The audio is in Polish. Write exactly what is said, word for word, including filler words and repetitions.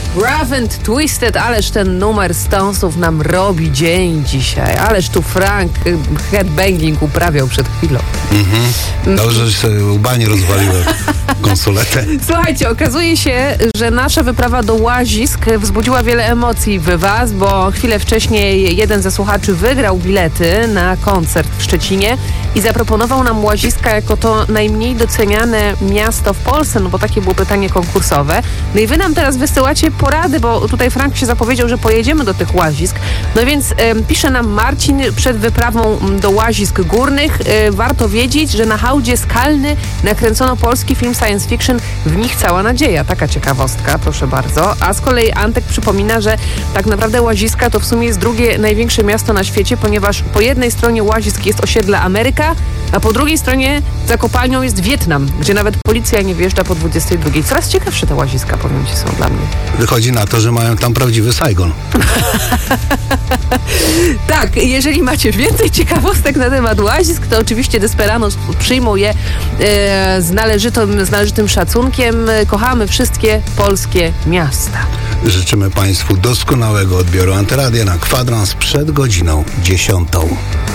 Rough and Twisted, ależ ten numer Stonesów nam robi dzień dzisiaj. Ależ tu Frank headbanging uprawiał przed chwilą. Mhm. Dobrze, że sobie łba nie rozwaliłem konsoletę. Słuchajcie, okazuje się, że nasza wyprawa do Łazisk wzbudziła wiele emocji w was, bo chwilę wcześniej jeden ze słuchaczy wygrał bilety na koncert w Szczecinie i zaproponował nam Łaziska jako to najmniej doceniane miasto w Polsce, no bo takie było pytanie konkursowe. No i wy nam teraz wysyłacie porady, bo tutaj Frank się zapowiedział, że pojedziemy do tych Łazisk. No więc e, pisze nam Marcin przed wyprawą do Łazisk Górnych. E, warto wiedzieć, że na hałdzie Skalny nakręcono polski film science fiction W nich cała nadzieja. Taka ciekawostka, proszę bardzo. A z kolei Antek przypomina, że tak naprawdę Łaziska to w sumie jest drugie największe miasto na świecie, ponieważ po jednej stronie Łazisk jest osiedle Ameryka, a po drugiej stronie za kopalnią jest Wietnam, gdzie nawet policja nie wjeżdża po dwudziestej drugiej. Coraz ciekawsze te Łaziska, powiem ci, są dla mnie. Wychodzi na to, że mają tam prawdziwy Saigon. Tak, jeżeli macie więcej ciekawostek na temat Łazisk, to oczywiście Desperados przyjmą je e, z, należytym, z należytym szacunkiem. Kochamy wszystkie polskie miasta. Życzymy Państwu doskonałego odbioru Antyradia na kwadrans przed godziną dziesiątą.